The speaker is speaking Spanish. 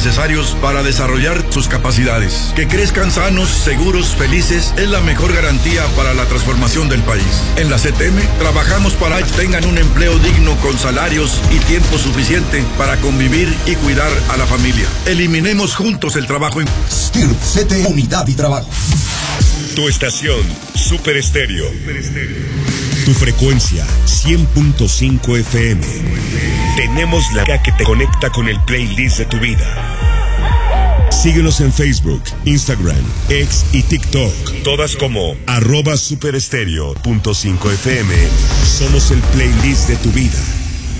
necesarios para desarrollar sus capacidades. Que crezcan sanos, seguros, felices es la mejor garantía para la transformación del país. En la CTM trabajamos para que tengan un empleo digno con salarios y tiempo suficiente para convivir y cuidar a la familia. Eliminemos juntos el trabajo. STIRP, CTM, Unidad y Trabajo. Tu estación, Super Estéreo. Tu frecuencia, 100.5 FM. Tenemos la que te conecta con el playlist de tu vida. Síguenos en Facebook, Instagram, X y TikTok. Todas como @superestereo.5 FM. Somos el playlist de tu vida.